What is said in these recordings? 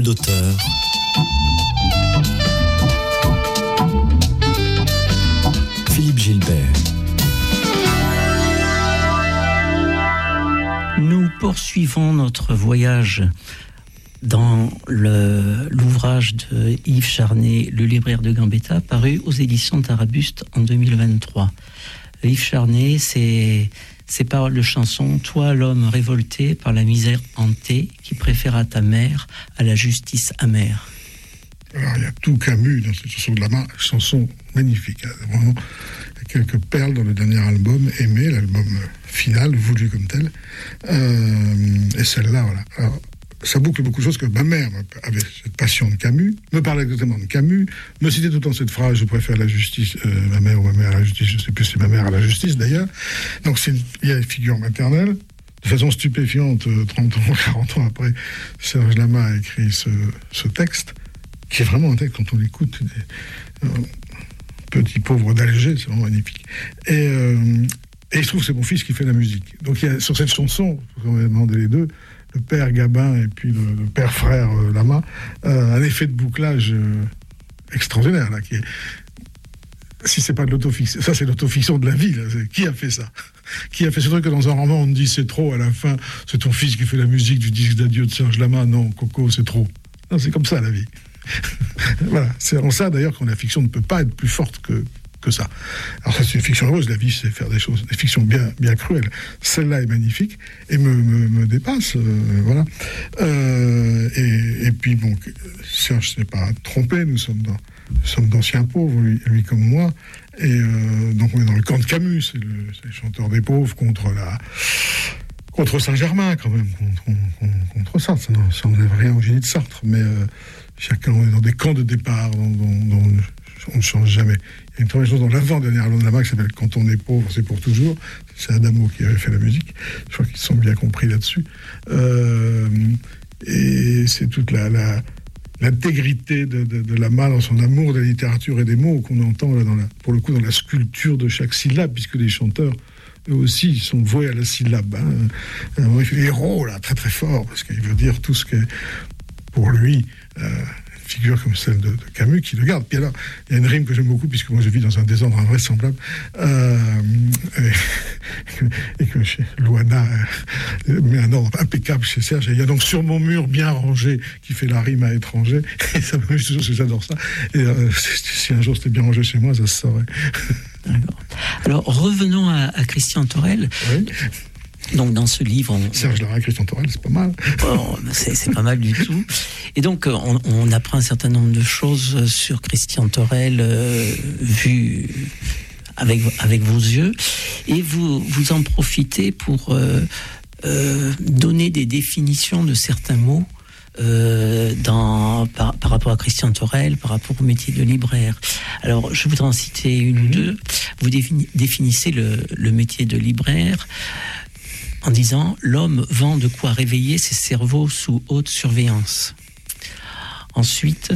d'auteur. Philippe Gilbert. Nous poursuivons notre voyage dans l'ouvrage de Yves Charnay, Le libraire de Gambetta, paru aux éditions Tarabuste en 2023. Yves Charnay, ses paroles de chanson « Toi, l'homme révolté par la misère hantée, qui préféra ta mère à la justice amère ». Alors, il y a tout Camus dans cette chanson de la main, chanson magnifique. Hein, vraiment, il y a quelques perles dans le dernier album, Aimé, l'album final, voulu comme tel. Et celle-là, voilà. Alors, ça boucle beaucoup de choses que ma mère avait cette passion de Camus, me parlait exactement de Camus, me citait tout le temps cette phrase, je préfère la justice, ma mère ou ma mère à la justice, je ne sais plus si c'est ma mère à la justice d'ailleurs. Donc il y a une figure maternelle. De façon stupéfiante, 30 ans, 40 ans après, Serge Lama a écrit ce texte, qui est vraiment un texte, quand on l'écoute, petit pauvre d'Alger, c'est vraiment magnifique. Et il se trouve que c'est mon fils qui fait la musique. Donc il y a, sur cette chanson, on va demander les deux, le père Gabin et puis le père frère Lama, un effet de bouclage extraordinaire, là, qui est... Si c'est pas de l'autofiction, ça c'est l'autofiction de la vie, là. Qui a fait ça? Qui a fait ce truc que dans un roman on dit c'est trop, à la fin c'est ton fils qui fait la musique du disque d'adieu de Serge Lama, non, Coco, c'est trop. Non, c'est comme ça la vie. Voilà, c'est en ça d'ailleurs que la fiction ne peut pas être plus forte que ça. Alors ça c'est une fiction heureuse, la vie c'est faire des choses, des fictions bien cruelles. Celle-là est magnifique et me dépasse, voilà. Et puis bon, Serge s'est pas trompé, nous sommes d'anciens pauvres, lui comme moi, et donc on est dans le camp de Camus, c'est le chanteur des pauvres contre Saint-Germain quand même, contre ça n'enlève rien au génie de Sartre, mais chacun est dans des camps de départ dont on ne change jamais. Il y a une très belle chose dans l'avant-dernier album de Lama qui s'appelle « Quand on est pauvre, c'est pour toujours ». C'est Adamo qui avait fait la musique. Je crois qu'ils sont bien compris là-dessus. Et c'est toute l'intégrité de Lama dans son amour de la littérature et des mots qu'on entend là pour le coup dans la sculpture de chaque syllabe, puisque les chanteurs eux aussi ils sont voués à la syllabe. Hein. Il fait héros là, très très fort, parce qu'il veut dire tout ce que pour lui... figure comme celle de Camus qui le garde. Puis alors, il y a une rime que j'aime beaucoup, puisque moi je vis dans un désordre invraisemblable, et que chez Loana met un ordre impeccable chez Serge. Et il y a donc sur mon mur bien rangé qui fait la rime à étranger. Et ça m'amuse toujours, parce que j'adore ça. Et si un jour c'était bien rangé chez moi, ça se saurait. D'accord. Alors revenons à Christian Torel. Oui. Donc dans ce livre, Serge Lama, Christian Torel, c'est pas mal. Bon, c'est pas mal du tout. Et donc on apprend un certain nombre de choses sur Christian Torel vu avec vos yeux, et vous en profitez pour donner des définitions de certains mots par rapport à Christian Torel, par rapport au métier de libraire. Alors, je voudrais en citer une ou deux. Vous définissez le métier de libraire en disant « L'homme vend de quoi réveiller ses cerveaux sous haute surveillance ». Ensuite,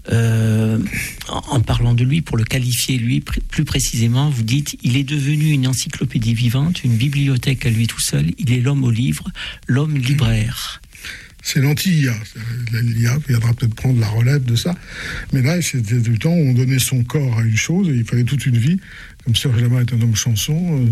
en parlant de lui, pour le qualifier lui plus précisément, vous dites « Il est devenu une encyclopédie vivante, une bibliothèque à lui tout seul. Il est l'homme au livre, l'homme libraire ». C'est l'anti-IA. L'IA viendra peut-être prendre la relève de ça. Mais là, c'était du temps où on donnait son corps à une chose et il fallait toute une vie. Comme Serge Lama est un homme chanson,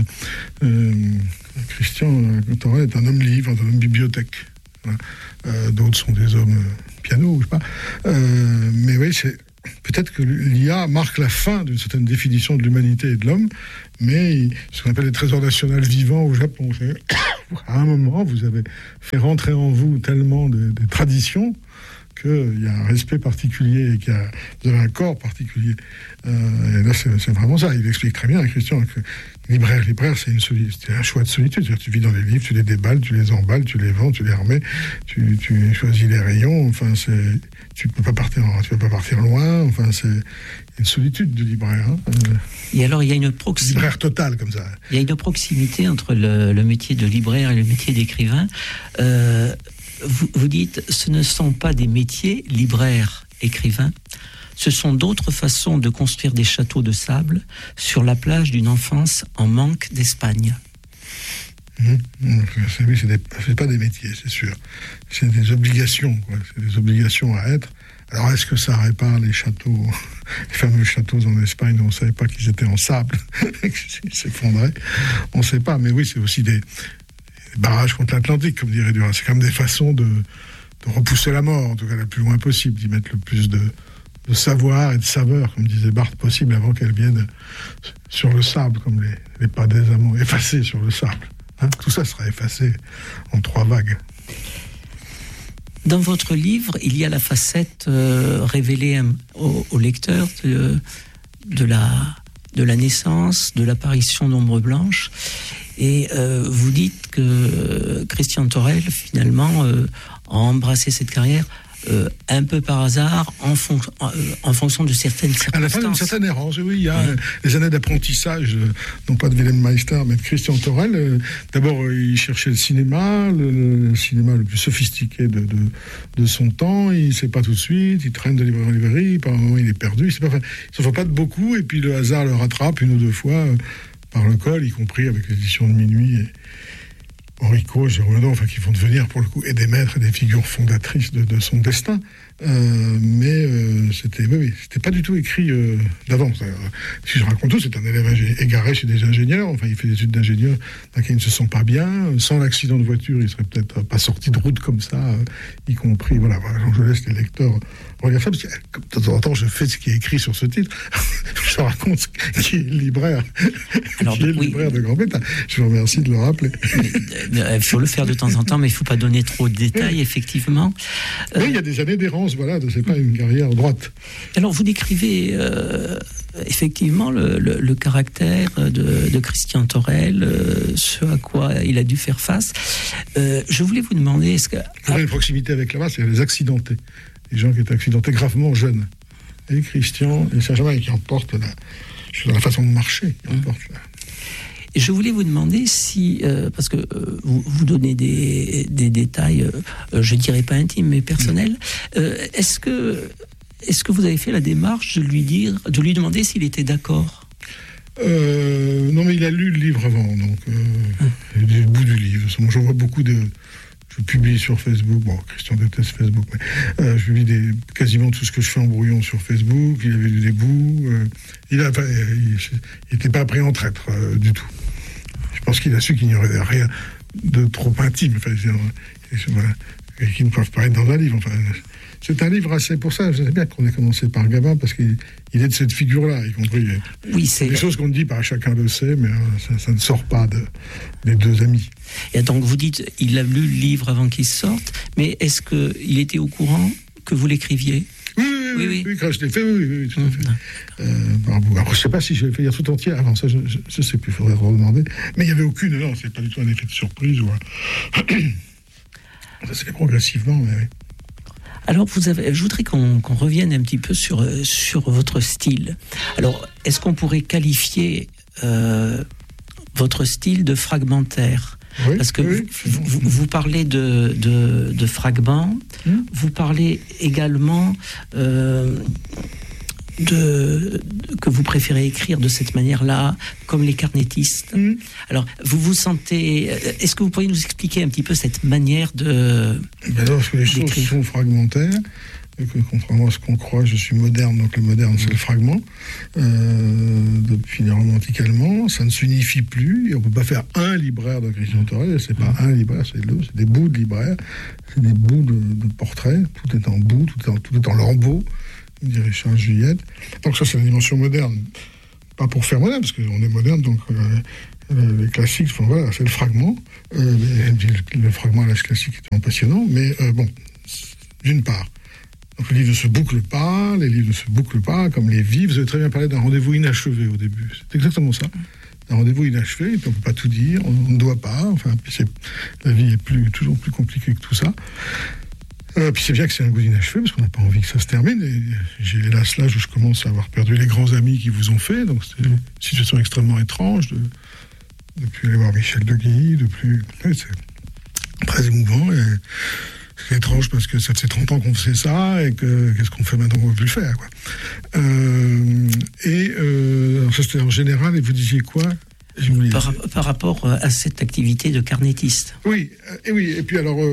Christian Torel est un homme livre, un homme bibliothèque. Voilà. D'autres sont des hommes piano, je sais pas. Mais oui, peut-être que l'IA marque la fin d'une certaine définition de l'humanité et de l'homme, mais ce qu'on appelle les trésors nationaux vivants au Japon. À un moment, vous avez fait rentrer en vous tellement des traditions qu'il y a un respect particulier et vous avez un corps particulier. Et là, c'est vraiment ça. Il explique très bien, Christian, que libraire, c'est un choix de solitude. C'est-à-dire, tu vis dans les livres, tu les déballes, tu les emballes, tu les vends, tu les remets, tu choisis les rayons. Enfin, tu peux pas partir loin. Enfin, c'est une solitude de libraire. Hein. Et alors, il y a une proximité. Libraire totale, comme ça. Il y a une proximité entre le métier de libraire et le métier d'écrivain. Vous dites, ce ne sont pas des métiers, libraire, écrivain, ce sont d'autres façons de construire des châteaux de sable sur la plage d'une enfance en manque d'Espagne. C'est pas des métiers, c'est sûr. C'est des obligations, quoi. C'est des obligations à être. Alors, est-ce que ça répare les châteaux, les fameux châteaux en Espagne dont on ne savait pas qu'ils étaient en sable, qu'ils s'effondraient? On ne sait pas, mais oui, c'est aussi des barrages contre l'Atlantique, comme dirait Duras. C'est quand même des façons de repousser la mort, en tout cas le plus loin possible, d'y mettre le plus de savoir et de saveur, comme disait Barthes, possible avant qu'elle vienne sur le sable, comme les pas des amants, effacés sur le sable. Tout ça sera effacé en 3 vagues. Dans votre livre, il y a la facette révélée au lecteur de la naissance, de l'apparition d'Ombre Blanche. Et vous dites que Christian Torel, finalement, a embrassé cette carrière un peu par hasard, en fonction de certaines circonstances. À la fin d'une certaine errance, oui. Il y a les années d'apprentissage, non pas de Wilhelm Meister, mais de Christian Torel. D'abord, il cherchait le cinéma le plus sophistiqué de son temps. Il ne sait pas tout de suite, il traîne de librairie en librairie, par un moment il est perdu. Il ne s'en fait pas de beaucoup, et puis le hasard le rattrape 1 ou 2 fois par le col, y compris avec l'édition de Minuit et Enrico, Géraudon, qui vont devenir pour le coup et des maîtres et des figures fondatrices de son destin. Mais c'était pas du tout écrit d'avance. Si je raconte tout, c'est un élève égaré chez des ingénieurs. Il fait des études d'ingénieur dans lesquelles il ne se sent pas bien. Sans l'accident de voiture, il serait peut-être pas sorti de route comme ça, y compris. Voilà, je laisse les lecteurs regarder ça, parce que de temps en temps, je fais ce qui est écrit sur ce titre. Je raconte qui est le libraire, libraire de Gambetta. Je vous remercie de le rappeler. Il faut le faire de temps en temps, mais il ne faut pas donner trop de détails, effectivement. Oui, il y a des années d'errance, voilà, c'est pas une carrière droite. Alors, vous décrivez effectivement le caractère de Christian Torel, ce à quoi il a dû faire face. Je voulais vous demander, est-ce que... Il y a une proximité avec là-bas, c'est les accidentés. Les gens qui étaient accidentés gravement jeunes. Et Christian et Saint-Germain qui emportent la façon de marcher. Et je voulais vous demander si, parce que vous donnez des détails, je dirais pas intimes, mais personnels, est-ce que vous avez fait la démarche de lui demander s'il était d'accord? Non, mais il a lu le livre avant, donc le bout du livre. Moi, je vois beaucoup de... Je publie sur Facebook, Christian déteste Facebook, mais je publie quasiment tout ce que je fais en brouillon sur Facebook. Il avait lu des bouts. Il n'était pas pris en traître du tout. Je pense qu'il a su qu'il n'y aurait rien de trop intime, qui ne peuvent pas être dans un livre. C'est un livre assez... Pour ça, je sais bien qu'on a commencé par Gabin, parce qu'il est de cette figure-là, y compris des choses qu'on dit par chacun le sait, mais ça ne sort pas des 2 amis. Et donc vous dites, il a lu le livre avant qu'il sorte, mais est-ce qu'il était au courant que vous l'écriviez? Oui, quand je l'ai fait, oui, tout à fait. Alors, je ne sais pas si je l'ai fait lire tout entier avant, ça je ne sais plus, il faudrait redemander. Mais il n'y avait aucune, non, c'est pas du tout un effet de surprise. Ça se fait progressivement, mais oui. Alors, je voudrais qu'on revienne un petit peu sur votre style. Alors, est-ce qu'on pourrait qualifier votre style de fragmentaire? Oui, parce que vous parlez de fragments, vous parlez également que vous préférez écrire de cette manière-là, comme les carnétistes. Alors, vous vous sentez... Est-ce que vous pourriez nous expliquer un petit peu cette manière de... Parce que les choses sont fragmentaires, et que contrairement à ce qu'on croit, je suis moderne, donc le moderne, c'est le fragment. Depuis les romantiques allemands, ça ne s'unifie plus, et on ne peut pas faire un libraire de Christian Torel, c'est pas un libraire, c'est des bouts de libraire, c'est des bouts de portraits, tout est en bout, tout est en lambeaux, dirait Charles Juliette. Donc ça, c'est la dimension moderne. Pas pour faire moderne, parce qu'on est moderne, donc les classiques, c'est le fragment. Le fragment à l'âge classique est vraiment passionnant, mais d'une part. Donc les livres ne se bouclent pas, comme les vies. Vous avez très bien parlé d'un rendez-vous inachevé au début. C'est exactement ça. Un rendez-vous inachevé, et puis on ne peut pas tout dire, on ne doit pas. La vie est toujours plus compliquée que tout ça. Puis c'est bien que c'est un goût inachevé, parce qu'on n'a pas envie que ça se termine. Et j'ai hélas l'âge où je commence à avoir perdu les grands amis qui vous ont fait. Donc c'est une situation extrêmement étrange de plus aller voir Michel Deguy, c'est très émouvant. Et c'est étrange parce que ça fait 30 ans qu'on faisait ça, et qu'est-ce qu'on fait maintenant qu'on ne peut plus le faire, quoi. Alors ça c'était en général, et vous disiez quoi? par rapport à cette activité de carnettiste. Oui, et puis alors,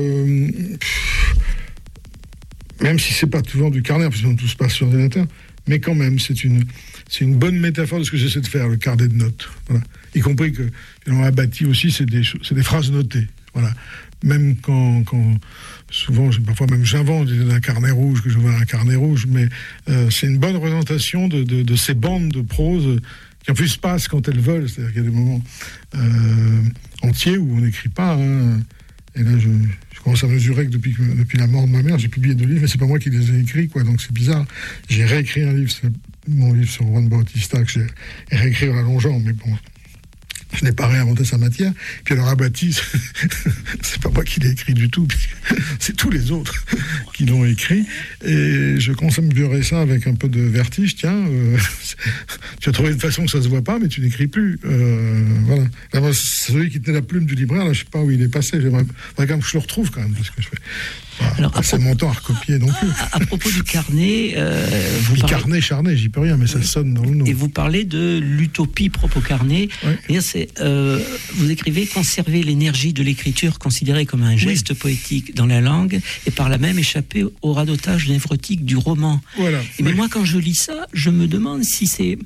même si c'est pas toujours du carnet, parce que tout se passe sur ordinateur, mais quand même, c'est une bonne métaphore de ce que j'essaie de faire, le carnet de notes. Voilà. Y compris que, dans Abbati aussi, c'est des phrases notées. Voilà. Même quand souvent, parfois même j'invente un carnet rouge, que je vois un carnet rouge, mais c'est une bonne représentation de ces bandes de prose qui en plus passent quand elles veulent. C'est-à-dire qu'il y a des moments entiers où on n'écrit pas. Hein. Et là, je commence à mesurer que depuis la mort de ma mère, j'ai publié 2 livres, mais c'est pas moi qui les ai écrits, quoi. Donc c'est bizarre. J'ai réécrit un livre, c'est mon livre sur Juan Bautista, que j'ai réécrit en allongeant, mais bon, je n'ai pas réinventé sa matière. Puis alors Abbati, c'est pas moi qui l'ai écrit du tout, c'est tous les autres qui l'ont écrit. Et je commence à me mesurer ça avec un peu de vertige. Tiens, tu as trouvé une façon que ça se voit pas, mais tu n'écris plus. Voilà. Là, moi, celui qui tenait la plume du libraire, là, je sais pas où il est passé. J'aimerais quand même que je le retrouve quand même, parce que je fais. Alors, c'est mon temps à recopier non plus. À propos du carnet, vous parlez... Carnet, charnet, j'y peux rien, mais ça sonne dans le nom. Et vous parlez de l'utopie propre au carnet. Oui. Vous écrivez « Conserver l'énergie de l'écriture considérée comme un geste poétique dans la langue et par là même échapper au radotage névrotique du roman. » Voilà. Mais moi, quand je lis ça, je me demande si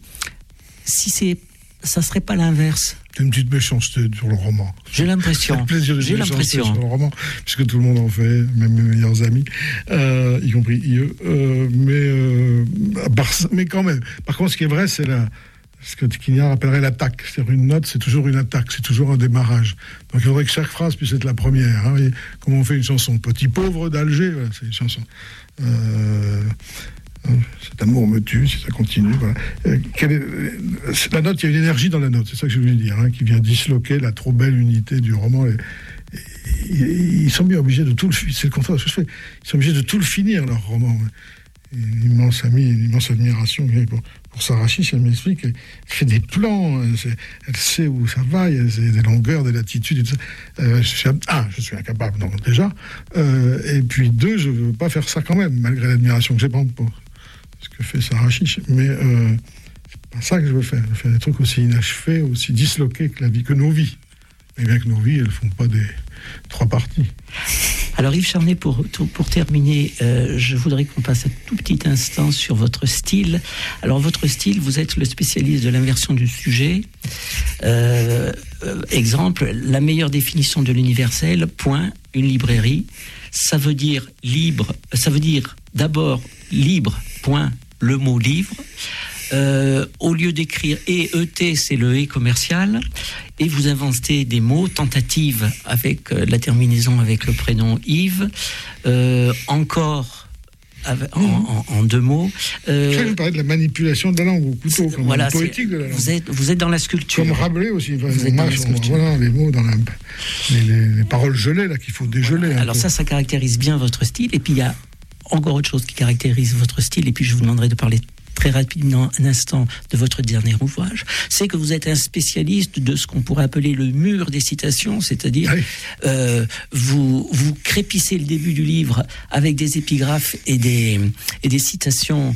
ça serait pas l'inverse. C'est une petite méchanceté sur le roman. J'ai l'impression. C'est le plaisir d'une méchanceté sur le roman, puisque tout le monde en fait, même mes meilleurs amis, y compris eux. Mais quand même. Par contre, ce qui est vrai, c'est ce que Quignard appellerait l'attaque. C'est-à-dire une note, c'est toujours une attaque, c'est toujours un démarrage. Donc il faudrait que chaque phrase puisse être la première. Hein. Comment on fait une chanson ? Petit pauvre d'Alger, voilà, c'est une chanson. Cet amour me tue, si ça continue. Voilà. La note, il y a une énergie dans la note, c'est ça que je voulais dire, hein, qui vient disloquer la trop belle unité du roman. Ils sont bien obligés de tout le finir, c'est le contraire de ce que je fais. Ils sont obligés de tout le finir, leur roman. Une immense admiration pour Sarah Chiche, elle m'explique, elle fait des plans, elle sait où ça va, il y a des longueurs, des latitudes, et tout ça. Je suis incapable, donc déjà. Et puis 2, je ne veux pas faire ça quand même, malgré l'admiration que j'ai pour ce que fait Sarah Chiche. Mais c'est pas ça que je veux faire. Je veux faire des trucs aussi inachevés, aussi disloqués que nos vies. Mais bien que nos vies, elles ne font pas des 3 parties. Alors Yves Charnet, pour terminer, je voudrais qu'on passe un tout petit instant sur votre style. Alors votre style, vous êtes le spécialiste de l'inversion du sujet. Exemple, la meilleure définition de l'universel, point, une librairie. Ça veut dire libre, ça veut dire d'abord libre, point, le mot livre. Au lieu d'écrire ET, c'est le E commercial, et vous inventez des mots, tentative avec la terminaison avec le prénom Yves, encore en 2 mots. Je parlais de la manipulation de la langue au couteau, comme la poétique de la langue. Vous êtes dans la sculpture. Comme Rabelais aussi. Vous êtes dans la sculpture. Voilà, les mots dans les paroles gelées, là, qu'il faut dégeler. Voilà. Alors ça caractérise bien votre style, et puis il y a encore autre chose qui caractérise votre style, et puis je vous demanderai de parler très rapidement un instant de votre dernier ouvrage, c'est que vous êtes un spécialiste de ce qu'on pourrait appeler le mur des citations, c'est-à-dire vous crépissez le début du livre avec des épigraphes et des citations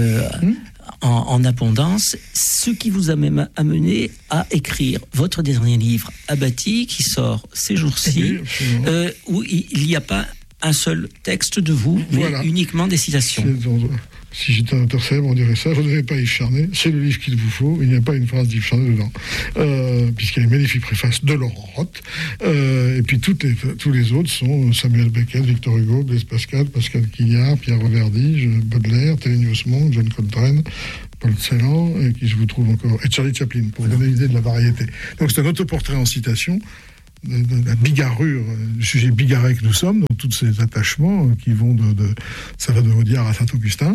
en abondance, ce qui vous a même amené à écrire votre dernier livre, Abbati, qui sort ces jours-ci, où il n'y a pas un seul texte de vous, mais uniquement des citations. Si j'étais un auteur célèbre, on dirait ça. Vous n'avez pas Yves Charnet, c'est le livre qu'il vous faut. Il n'y a pas une phrase d'Yves Charnet dedans, puisqu'il y a une magnifique préface de Laurent Roth. Et puis tous les autres sont Samuel Beckett, Victor Hugo, Blaise Pascal, Pascal Quignard, Pierre Reverdy, Baudelaire, Thélénius Monk, John Coltrane, Paul Celan, et qui je vous trouve encore, et Charlie Chaplin, pour donner l'idée de la variété. Donc c'est un autoportrait en citation de la bigarrure, du sujet bigarré que nous sommes, dans tous ces attachements qui vont ça va de Audiard à Saint-Augustin,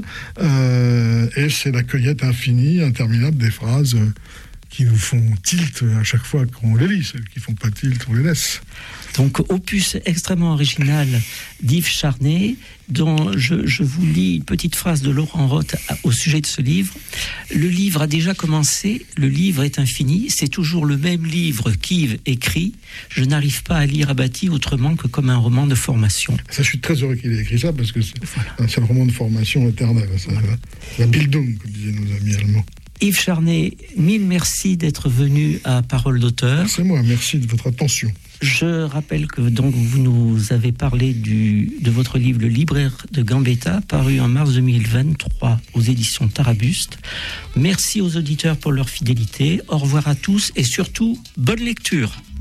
et c'est la cueillette infinie, interminable des phrases qui nous font tilt à chaque fois qu'on les lit. Celles qui font pas tilt, on les laisse. Donc, opus extrêmement original d'Yves Charnet, dont je vous lis une petite phrase de Laurent Roth au sujet de ce livre. Le livre a déjà commencé, le livre est infini, c'est toujours le même livre qu'Yves écrit. Je n'arrive pas à lire Abbati autrement que comme un roman de formation. Ça, je suis très heureux qu'il ait écrit ça, parce que c'est un roman de formation éternelle. La Bildung, comme disaient nos amis allemands. Yves Charnay, mille merci d'être venu à Parole d'auteur. C'est moi, merci de votre attention. Je rappelle que donc vous nous avez parlé de votre livre Le Libraire de Gambetta, paru en mars 2023 aux éditions Tarabuste. Merci aux auditeurs pour leur fidélité. Au revoir à tous et surtout, bonne lecture.